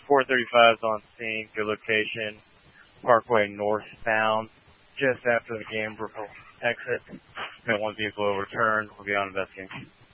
435 is on scene, good location, Parkway northbound, just after the Gambrel exit. One vehicle overturned. We'll be on investigating.